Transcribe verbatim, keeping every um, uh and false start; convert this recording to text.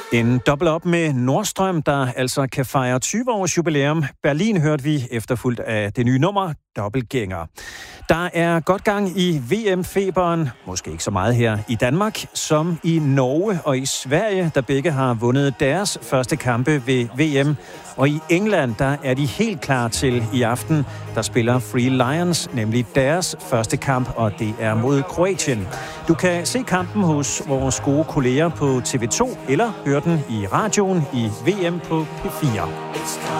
En dobbelt op med Nordstrøm, der altså kan fejre tyve års jubilæum. Berlin hørte vi efterfulgt af det nye nummer, Dobbeltgænger. Der er godt gang i V M-feberen, måske ikke så meget her i Danmark, som i Norge og i Sverige, der begge har vundet deres første kampe ved V M. Og i England, der er de helt klar til i aften, der spiller Free Lions, nemlig deres første kamp, og det er mod Kroatien. Du kan se kampen hos vores gode kolleger på T V to, eller høre den i radioen i V M på P fire.